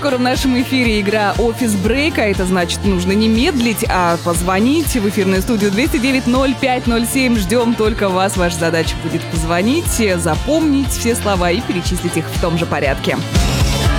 Скоро в нашем эфире игра «Офис Брейк», а это значит, нужно не медлить, а позвонить в эфирную студию 209-05-07. Ждем только вас. Ваша задача будет позвонить, запомнить все слова и перечислить их в том же порядке.